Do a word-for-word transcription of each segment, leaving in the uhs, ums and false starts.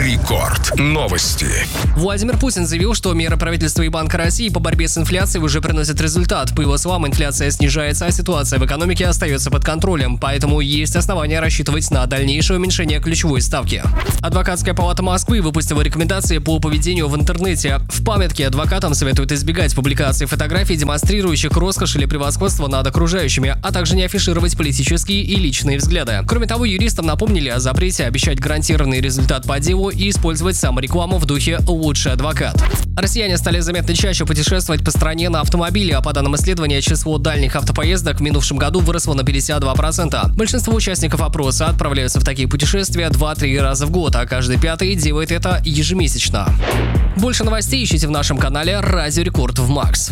Рекорд. Новости. Владимир Путин заявил, что меры правительства и Банка России по борьбе с инфляцией уже приносят результат. По его словам, инфляция снижается, а ситуация в экономике остается под контролем, поэтому есть основания рассчитывать на дальнейшее уменьшение ключевой ставки. Адвокатская палата Москвы выпустила рекомендации по поведению в интернете. В памятке адвокатам советуют избегать публикации фотографий, демонстрирующих роскошь или превосходство над окружающими, а также не афишировать политические и личные взгляды. Кроме того, юристам напомнили о запрете обещать гарантированный результат по делу и использовать саморекламу в духе «лучший адвокат». Россияне стали заметно чаще путешествовать по стране на автомобиле, а по данным исследования, число дальних автопоездок в минувшем году выросло на пятьдесят два процента. Большинство участников опроса отправляются в такие путешествия два-три раза в год, а каждый пятый делает это ежемесячно. Больше новостей ищите в нашем канале «Радио Рекорд» в Макс.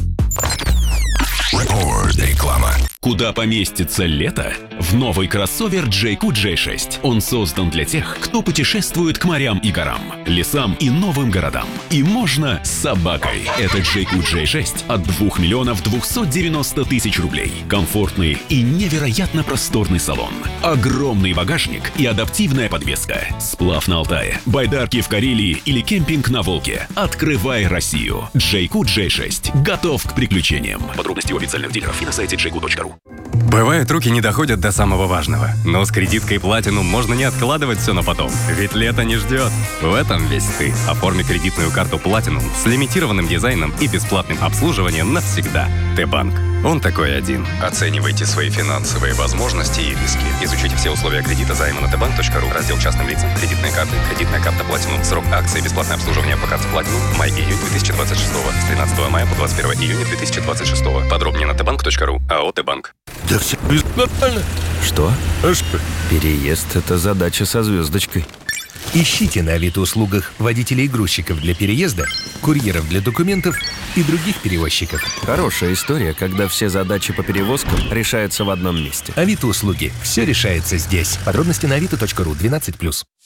Реклама. Куда поместится лето? В новый кроссовер джей кью джей шесть. Он создан для тех, кто путешествует к морям и горам, лесам и новым городам. И можно с собакой. Это джей кью джей шесть от двух миллионов двухсот девяноста тысяч рублей. Комфортный и невероятно просторный салон. Огромный багажник и адаптивная подвеска. Сплав на Алтае, байдарки в Карелии или кемпинг на Волге. Открывай Россию. джей кью джей шесть. Готов к приключениям. Подробности у официальных дилеров и на сайте джей кью точка ру. Бывает, руки не доходят до самого важного. Но с кредиткой Platinum можно не откладывать все на потом. Ведь лето не ждет. В этом весь ты. Оформи кредитную карту Platinum с лимитированным дизайном и бесплатным обслуживанием навсегда. Т-банк. Он такой один. Оценивайте свои финансовые возможности и риски. Изучите все условия кредита займа на тэ банк точка ру. Раздел частным лицам. Кредитные карты. Кредитная карта Platinum. Срок акции. Бесплатное обслуживание по карте Platinum. Май-июнь две тысячи двадцать шестого. С тринадцатого мая по двадцать первое июня две тысячи двадцать шестого. Подробнее на тэ банк точка ру. АО Т-банк. Да все нормально. Что? А что? Переезд — это задача со звездочкой. Ищите на Авито-услугах водителей и грузчиков для переезда, курьеров для документов и других перевозчиков. Хорошая история, когда все задачи по перевозкам решаются в одном месте. Авито-услуги. Все решается здесь. Подробности на авито точка ру. двенадцать плюс.